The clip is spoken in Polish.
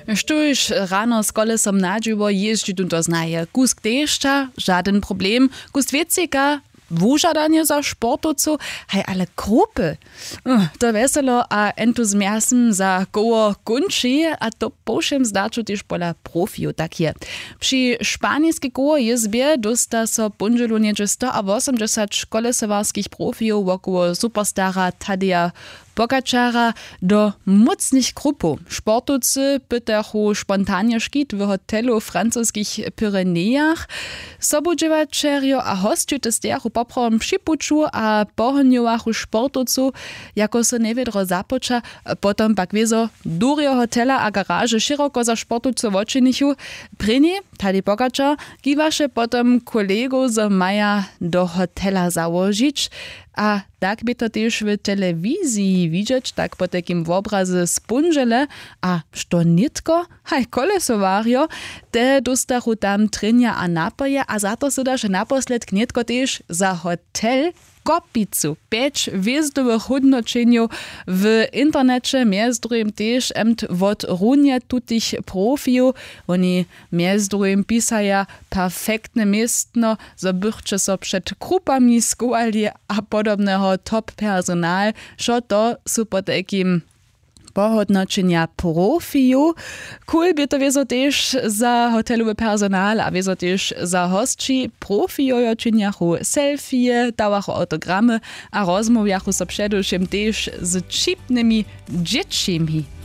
Štuž rano z kolesom nadživo jeździ tu to znaje. Kusk dešča, żaden problem. Kusk wiecika, wužadanie za sportovcu, hej, ale krupy. To veselo a entuzmiasm za koło kunči, a to pošem zdaču też pola profiju tak je. Przy španijskiej koło jezbie dosta so punželu niedzie 180 kolesowarskich profijów około superstara Tadea Pogačara do mocnych grupów. Sportovcy pytachu spontanie szkit w hotelu w francuskich Pyrenejach. Sobudziewačerio a hostju testeru poprawom przypuczu a pohonjowachu sportovcu, jako so newiedro započa, potom pak wiezo durio hotela a garaże szeroko za sportovców oczynichu. Pryni, Tadej Pogačar, giwaše potom kolego z maja do hotela założyć. A tak by to też w telewizji widzieć, tak po takim obrazie spunżele, a što nitko, haj kolesowario, te dostachu tam trynia a napoje, a za to se daš naposled nitko też za hotel kopicu, 5 wjezdowych hodnočenjów w internecie, między drugim też od runia tutych profijów. Oni między drugim pisaja perfektne miestno, so bychcze so przed grupami skowali a podobnego top personal, što to su po takim pohodnočenia profiju. Cool by to wieso też za hotelowy personal, a wieso też za hostči. Profijo činjachu selfie, dawachu autogramy, a rozmawiachu so przedušim też z čipnymi dzieciami.